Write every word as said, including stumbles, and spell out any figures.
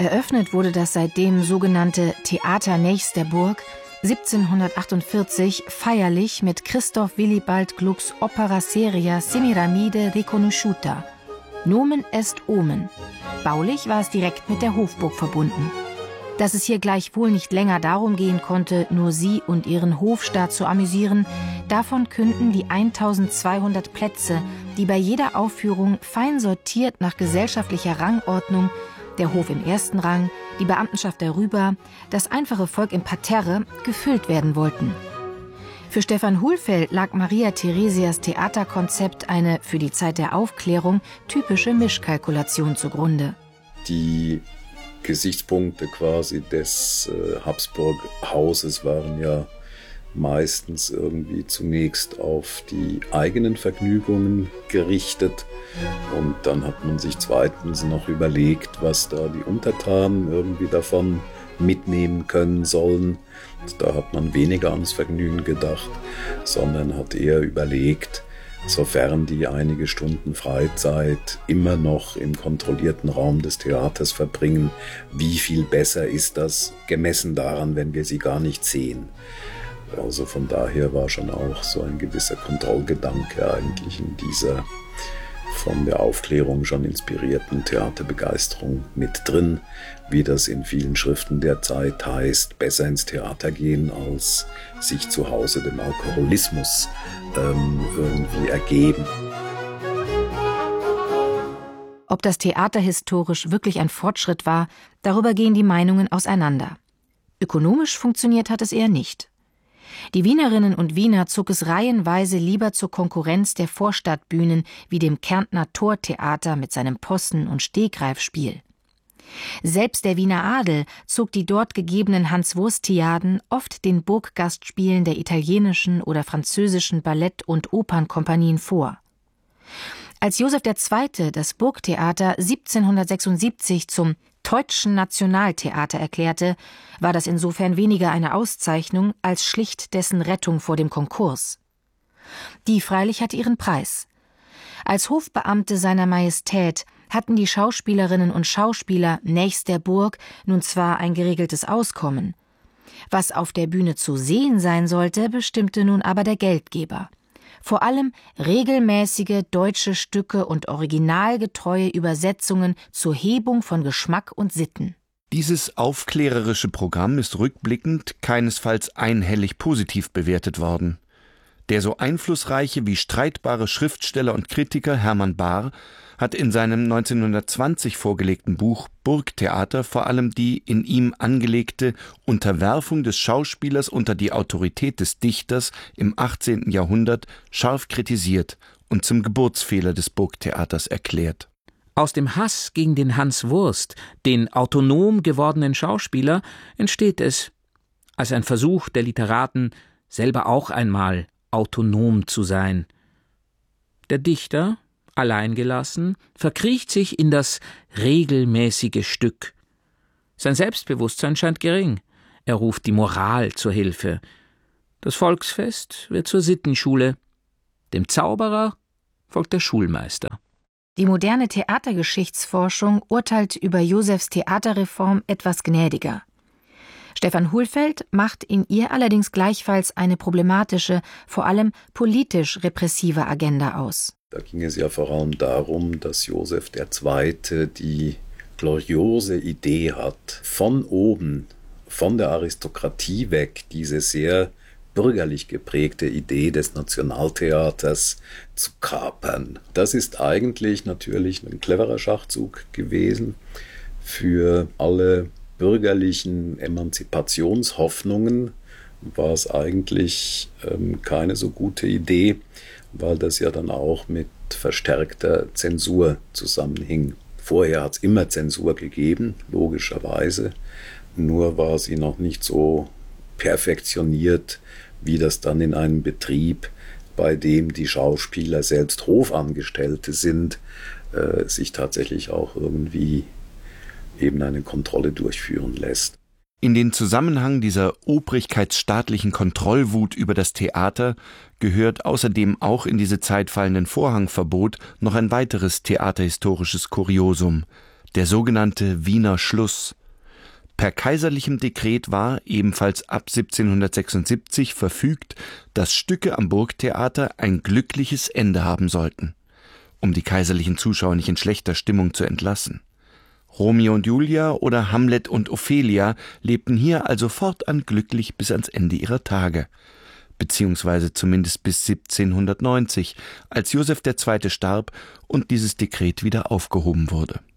Eröffnet wurde das seitdem sogenannte Theater nächster Burg siebzehnhundertachtundvierzig feierlich mit Christoph Willibald Glucks Opera seria Semiramide riconosciuta. Nomen est omen. Baulich war es direkt mit der Hofburg verbunden. Dass es hier gleichwohl nicht länger darum gehen konnte, nur sie und ihren Hofstaat zu amüsieren, davon künden die eintausendzweihundert Plätze, die bei jeder Aufführung fein sortiert nach gesellschaftlicher Rangordnung, der Hof im ersten Rang, die Beamtenschaft darüber, das einfache Volk im Parterre, gefüllt werden wollten. Für Stefan Hulfeld lag Maria Theresias Theaterkonzept eine für die Zeit der Aufklärung typische Mischkalkulation zugrunde. Die Gesichtspunkte quasi des äh, Habsburg-Hauses waren ja meistens irgendwie zunächst auf die eigenen Vergnügungen gerichtet. Und dann hat man sich zweitens noch überlegt, was da die Untertanen irgendwie davon mitnehmen können sollen. Da hat man weniger ans Vergnügen gedacht, sondern hat eher überlegt, sofern die einige Stunden Freizeit immer noch im kontrollierten Raum des Theaters verbringen, wie viel besser ist das, gemessen daran, wenn wir sie gar nicht sehen. Also von daher war schon auch so ein gewisser Kontrollgedanke eigentlich in dieser von der Aufklärung schon inspirierten Theaterbegeisterung mit drin, wie das in vielen Schriften der Zeit heißt, besser ins Theater gehen, als sich zu Hause dem Alkoholismus ähm, irgendwie ergeben. Ob das Theater historisch wirklich ein Fortschritt war, darüber gehen die Meinungen auseinander. Ökonomisch funktioniert hat es eher nicht. Die Wienerinnen und Wiener zog es reihenweise lieber zur Konkurrenz der Vorstadtbühnen wie dem Kärntner Tortheater mit seinem Possen- und Stegreifspiel. Selbst der Wiener Adel zog die dort gegebenen Hanswurstiaden oft den Burggastspielen der italienischen oder französischen Ballett- und Opernkompanien vor. Als Josef der Zweite das Burgtheater siebzehnhundertsechsundsiebzig zum Teutschen Nationaltheater erklärte, war das insofern weniger eine Auszeichnung als schlicht dessen Rettung vor dem Konkurs. Die freilich hatte ihren Preis. Als Hofbeamte seiner Majestät hatten die Schauspielerinnen und Schauspieler nächst der Burg nun zwar ein geregeltes Auskommen. Was auf der Bühne zu sehen sein sollte, bestimmte nun aber der Geldgeber. Vor allem regelmäßige deutsche Stücke und originalgetreue Übersetzungen zur Hebung von Geschmack und Sitten. Dieses aufklärerische Programm ist rückblickend keinesfalls einhellig positiv bewertet worden. Der so einflussreiche wie streitbare Schriftsteller und Kritiker Hermann Bahr hat in seinem neunzehnhundertzwanzig vorgelegten Buch Burgtheater vor allem die in ihm angelegte Unterwerfung des Schauspielers unter die Autorität des Dichters im achtzehnten Jahrhundert scharf kritisiert und zum Geburtsfehler des Burgtheaters erklärt. Aus dem Hass gegen den Hanswurst, den autonom gewordenen Schauspieler, entsteht es, als ein Versuch der Literaten, selber auch einmal autonom zu sein. Der Dichter, alleingelassen, verkriecht sich in das regelmäßige Stück. Sein Selbstbewusstsein scheint gering. Er ruft die Moral zur Hilfe. Das Volksfest wird zur Sittenschule. Dem Zauberer folgt der Schulmeister. Die moderne Theatergeschichtsforschung urteilt über Josefs Theaterreform etwas gnädiger. Stefan Hulfeld macht in ihr allerdings gleichfalls eine problematische, vor allem politisch repressive Agenda aus. Da ging es ja vor allem darum, dass Josef der Zweite die gloriose Idee hat, von oben, von der Aristokratie weg, diese sehr bürgerlich geprägte Idee des Nationaltheaters zu kapern. Das ist eigentlich natürlich ein cleverer Schachzug gewesen für alle bürgerlichen Emanzipationshoffnungen, war es eigentlich ähm, keine so gute Idee, weil das ja dann auch mit verstärkter Zensur zusammenhing. Vorher hat es immer Zensur gegeben, logischerweise, nur war sie noch nicht so perfektioniert, wie das dann in einem Betrieb, bei dem die Schauspieler selbst Hofangestellte sind, äh, sich tatsächlich auch irgendwie eben eine Kontrolle durchführen lässt. In den Zusammenhang dieser obrigkeitsstaatlichen Kontrollwut über das Theater gehört außerdem auch in diese Zeit fallenden Vorhangverbot noch ein weiteres theaterhistorisches Kuriosum: der sogenannte Wiener Schluss. Per kaiserlichem Dekret war, ebenfalls ab siebzehnhundertsechsundsiebzig, verfügt, dass Stücke am Burgtheater ein glückliches Ende haben sollten, um die kaiserlichen Zuschauer nicht in schlechter Stimmung zu entlassen. Romeo und Julia oder Hamlet und Ophelia lebten hier also fortan glücklich bis ans Ende ihrer Tage, beziehungsweise zumindest bis siebzehnhundertneunzig, als Joseph der Zweite starb und dieses Dekret wieder aufgehoben wurde.